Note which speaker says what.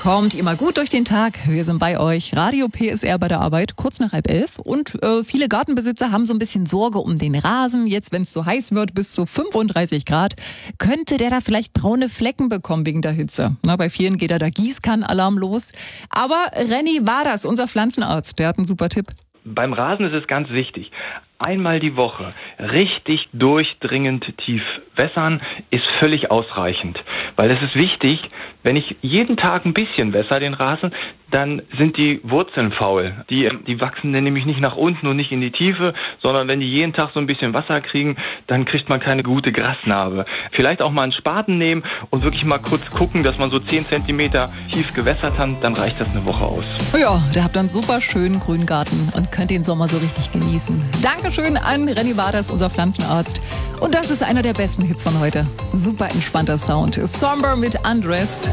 Speaker 1: Kommt ihr mal gut durch den Tag. Wir sind bei euch. Radio PSR bei der Arbeit, kurz nach 10:30. Und viele Gartenbesitzer haben so ein bisschen Sorge um den Rasen. Jetzt, wenn es so heiß wird, bis zu 35 Grad, könnte der da vielleicht braune Flecken bekommen wegen der Hitze. Na, bei vielen geht da der Gießkannenalarm los. Aber Renny Waders, unser Pflanzenarzt, der hat einen super Tipp.
Speaker 2: Beim Rasen ist es ganz wichtig. Einmal die Woche richtig durchdringend tief wässern ist völlig ausreichend. Weil es ist wichtig, wenn ich jeden Tag ein bisschen wässer den Rasen, dann sind die Wurzeln faul. Die wachsen dann nämlich nicht nach unten und nicht in die Tiefe, sondern wenn die jeden Tag so ein bisschen Wasser kriegen, dann kriegt man keine gute Grasnarbe. Vielleicht auch mal einen Spaten nehmen und wirklich mal kurz gucken, dass man so 10 Zentimeter tief gewässert hat, dann reicht das eine Woche aus.
Speaker 1: Ja, der habt dann super schönen grünen Garten und könnt den Sommer so richtig genießen. Dankeschön an Renny Waders, unser Pflanzenarzt. Und das ist einer der besten Hits von heute. Super entspannter Sound. Somber mit Undressed.